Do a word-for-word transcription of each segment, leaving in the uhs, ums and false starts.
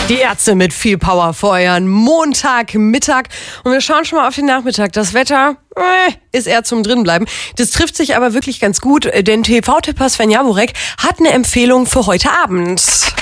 Die Ärzte mit viel Power feuern. Montagmittag. Und wir schauen schon mal auf den Nachmittag. Das Wetter äh, ist eher zum Drinbleiben. Das trifft sich aber wirklich ganz gut, denn T V-Tipper Sven Jaworek hat eine Empfehlung für heute Abend.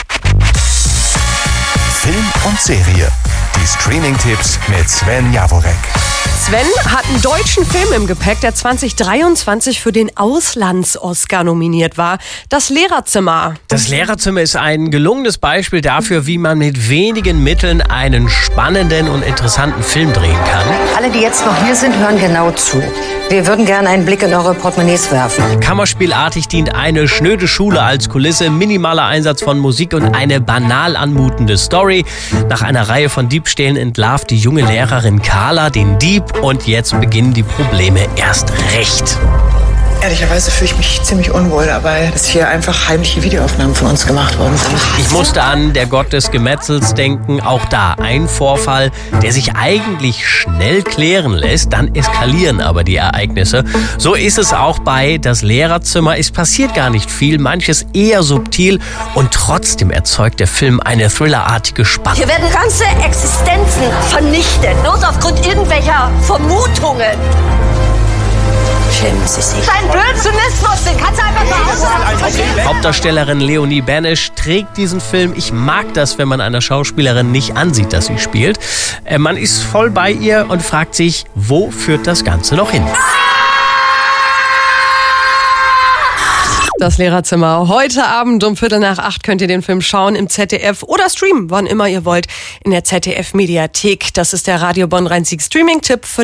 Film und Serie. Die Streaming-Tipps mit Sven Jaworek. Sven hat einen deutschen Film im Gepäck, der zwanzig dreiundzwanzig für den Auslands-Oscar nominiert war. Das Lehrerzimmer. Das Lehrerzimmer ist ein gelungenes Beispiel dafür, wie man mit wenigen Mitteln einen spannenden und interessanten Film drehen kann. Alle, die jetzt noch hier sind, hören genau zu. Wir würden gerne einen Blick in eure Portemonnaies werfen. Kammerspielartig dient eine schnöde Schule als Kulisse, minimaler Einsatz von Musik und eine banal anmutende Story. Nach einer Reihe von Diebstählen entlarvt die junge Lehrerin Carla den Dieb und jetzt beginnen die Probleme erst recht. Ehrlicherweise fühle ich mich ziemlich unwohl dabei, dass hier einfach heimliche Videoaufnahmen von uns gemacht worden sind. Ich musste an Der Gott des Gemetzels denken. Auch da ein Vorfall, der sich eigentlich schnell klären lässt. Dann eskalieren aber die Ereignisse. So ist es auch bei Das Lehrerzimmer. Es passiert gar nicht viel, manches eher subtil. Und trotzdem erzeugt der Film eine thrillerartige Spannung. Hier werden ganze Existenzen vernichtet, bloß aufgrund irgendwelcher Vermutungen. Schämen Sie sich. Dein Blödsinnismus, den kannst du einfach mal auslassen. Hauptdarstellerin Leonie Banish trägt diesen Film. Ich mag das, wenn man einer Schauspielerin nicht ansieht, dass sie spielt. Äh, man ist voll bei ihr und fragt sich, wo führt das Ganze noch hin? Das Lehrerzimmer. Heute Abend um Viertel nach acht könnt ihr den Film schauen im Z D F oder streamen, wann immer ihr wollt, in der Z D F-Mediathek. Das ist der Radio Bonn Rhein-Sieg Streaming-Tipp für